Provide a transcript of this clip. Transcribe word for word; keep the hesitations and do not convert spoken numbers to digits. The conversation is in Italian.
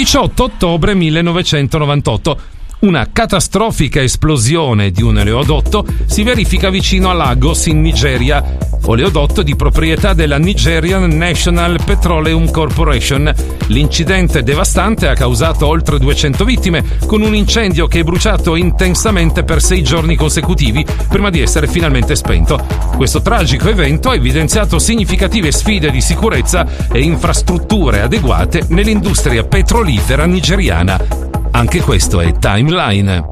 diciotto ottobre millenovecentonovantotto. Una catastrofica esplosione di un oleodotto si verifica vicino a Lagos in Nigeria, oleodotto di proprietà della Nigerian National Petroleum Corporation. L'incidente devastante ha causato oltre duecento vittime, con un incendio che è bruciato intensamente per sei giorni consecutivi prima di essere finalmente spento. Questo tragico evento ha evidenziato significative sfide di sicurezza e infrastrutture adeguate nell'industria petrolifera nigeriana. Anche questo è Timeline.